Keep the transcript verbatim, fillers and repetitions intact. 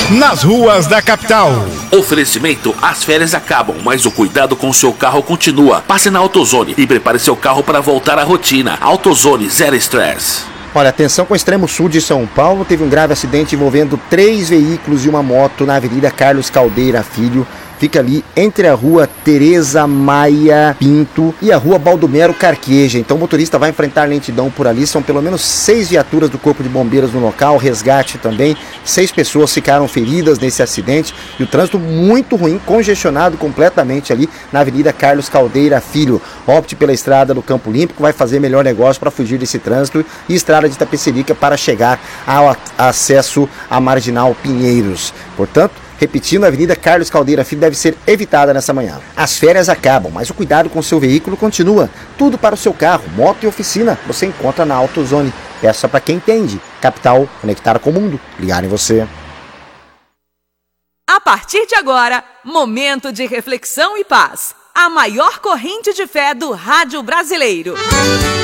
nas ruas da capital. Oferecimento: as férias acabam, mas o cuidado com o seu carro continua. Passe na AutoZone e prepare seu carro para voltar à rotina. AutoZone, zero estresse. Olha, atenção com o extremo sul de São Paulo. Teve um grave acidente envolvendo três veículos e uma moto na Avenida Carlos Caldeira Filho. Fica ali entre a rua Tereza Maia Pinto e a rua Baldomero Carqueja. Então o motorista vai enfrentar lentidão por ali. São pelo menos seis viaturas do Corpo de Bombeiros no local, resgate também. Seis pessoas ficaram feridas nesse acidente. E o trânsito muito ruim, congestionado completamente ali na Avenida Carlos Caldeira Filho. Opte pela estrada do Campo Olímpico, vai fazer melhor negócio para fugir desse trânsito. E estrada de Itapecerica para chegar ao acesso à Marginal Pinheiros. Portanto, repetindo, a Avenida Carlos Caldeira Filho deve ser evitada nessa manhã. As férias acabam, mas o cuidado com o seu veículo continua. Tudo para o seu carro, moto e oficina, você encontra na AutoZone. Essa para quem entende. Capital, conectada com o mundo. Ligar em você. A partir de agora, momento de reflexão e paz. A maior corrente de fé do rádio brasileiro.